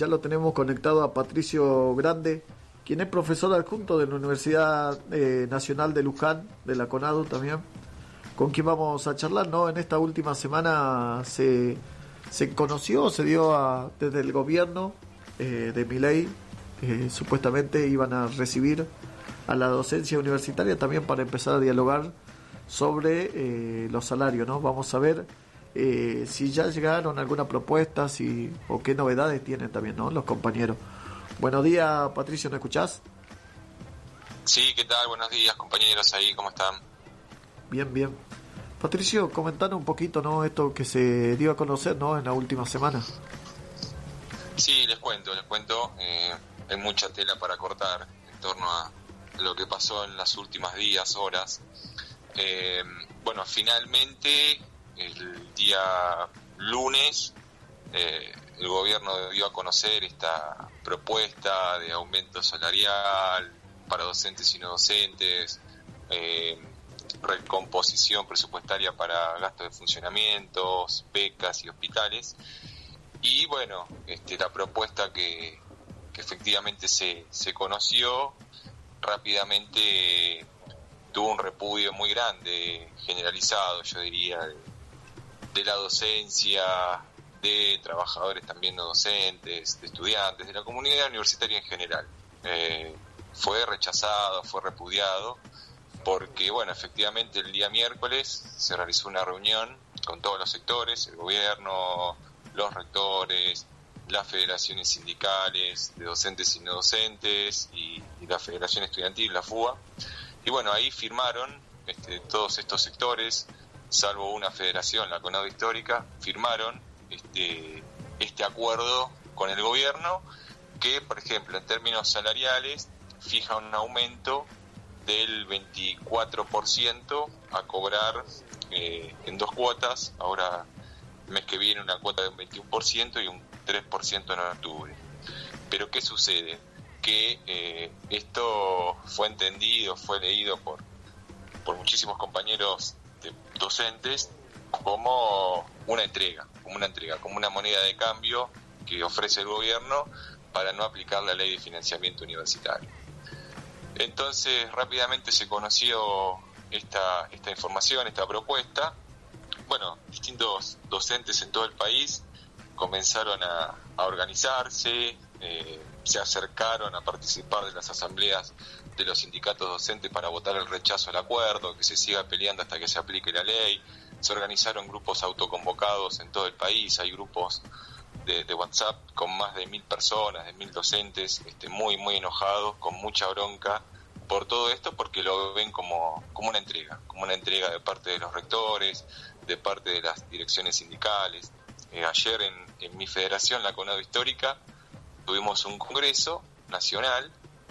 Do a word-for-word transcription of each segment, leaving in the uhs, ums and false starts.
ya lo tenemos conectado a Patricio Grande, quien es profesor adjunto de la Universidad eh, Nacional de Luján, de la CONADU también, con quien vamos a charlar, ¿no? En esta última semana se, se conoció, se dio a, desde el gobierno eh, de Milei, eh, supuestamente iban a recibir a la docencia universitaria también para empezar a dialogar sobre eh, los salarios, ¿no? Vamos a ver eh, si ya llegaron alguna propuesta, si o qué novedades tienen también, ¿no? Los compañeros. Buenos días, Patricio, ¿me escuchás? Sí, ¿qué tal? Buenos días, compañeros ahí, ¿cómo están? Bien, bien. Patricio, comentanos un poquito, ¿no? Esto que se dio a conocer, ¿no? En la última semana. Sí, les cuento, les cuento. Eh, hay mucha tela para cortar en torno a lo que pasó en las últimas días, horas. Eh, bueno, finalmente, el día lunes, eh, el gobierno dio a conocer esta propuesta de aumento salarial para docentes y no docentes, eh, recomposición presupuestaria para gastos de funcionamientos, becas y hospitales. Y bueno, este, la propuesta que, que efectivamente se, se conoció rápidamente tuvo un repudio muy grande, generalizado, yo diría, de, de la docencia, de trabajadores también no docentes, de estudiantes, de la comunidad universitaria en general. Eh, fue rechazado, fue repudiado, porque, bueno, efectivamente el día miércoles se realizó una reunión con todos los sectores, el gobierno, los rectores, las federaciones sindicales de docentes y no docentes y, y la Federación Estudiantil, la FUA. Y bueno, ahí firmaron este, todos estos sectores, salvo una federación, la CONADU Histórica, firmaron este, este acuerdo con el gobierno que, por ejemplo, en términos salariales, fija un aumento del veinticuatro por ciento a cobrar eh, en dos cuotas. Ahora, el mes que viene, una cuota de un veintiuno por ciento y un tres por ciento en octubre. Pero ¿qué sucede? Que eh, esto fue entendido, fue leído por, por muchísimos compañeros de, docentes como una entrega, como una entrega, como una moneda de cambio que ofrece el gobierno para no aplicar la ley de financiamiento universitario. Entonces rápidamente se conoció esta, esta información, esta propuesta. Bueno, distintos docentes en todo el país comenzaron a, a organizarse, eh, se acercaron a participar de las asambleas de los sindicatos docentes para votar el rechazo al acuerdo, que se siga peleando hasta que se aplique la ley. Se organizaron grupos autoconvocados en todo el país, hay grupos de, de WhatsApp con más de mil personas, de mil docentes, este, muy, muy enojados, con mucha bronca por todo esto, porque lo ven como, como una entrega, como una entrega de parte de los rectores, de parte de las direcciones sindicales. Eh, ayer en, en mi federación, la CONADU Histórica, tuvimos un congreso nacional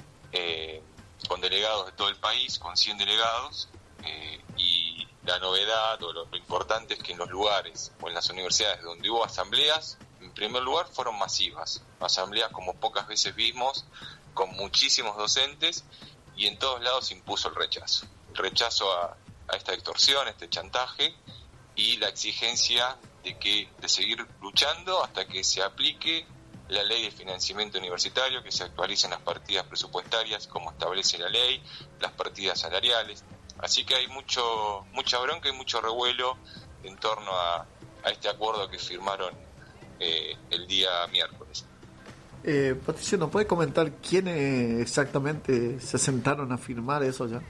eh, con delegados de todo el país, con cien delegados, eh, y la novedad o lo, lo importante es que en los lugares o en las universidades donde hubo asambleas, en primer lugar fueron masivas, asambleas como pocas veces vimos, con muchísimos docentes, y en todos lados se impuso el rechazo, el rechazo a, a esta extorsión, a este chantaje, y la exigencia de que de seguir luchando hasta que se aplique la ley de financiamiento universitario, que se actualicen las partidas presupuestarias como establece la ley, las partidas salariales. Así que hay mucho mucha bronca y mucho revuelo en torno a, a este acuerdo que firmaron eh, el día miércoles. Eh, Patricio, ¿nos puede comentar quiénes exactamente se sentaron a firmar eso ya?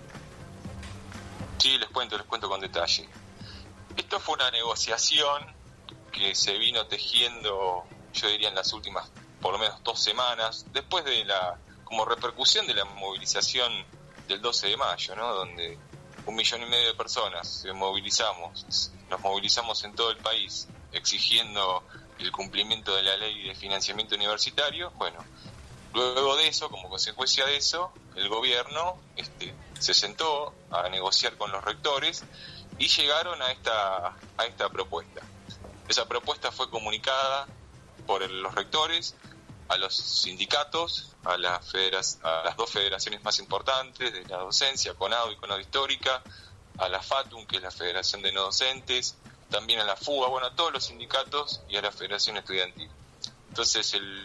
Sí, les cuento, les cuento con detalle. Esto fue una negociación que se vino tejiendo, yo diría, en las últimas por lo menos dos semanas, después de la, como repercusión de la movilización del doce de mayo, ¿no? Donde un millón y medio de personas se movilizamos, nos movilizamos en todo el país exigiendo el cumplimiento de la ley de financiamiento universitario. Bueno, luego de eso, como consecuencia de eso, el gobierno este, se sentó a negociar con los rectores y llegaron a esta, a esta propuesta. Esa propuesta fue comunicada por el, los rectores a los sindicatos, a, la federa- a las dos federaciones más importantes de la docencia, CONADU y CONADU Histórica, a la FATUM, que es la Federación de No Docentes, también a la FUA, bueno, a todos los sindicatos y a la Federación Estudiantil. Entonces el,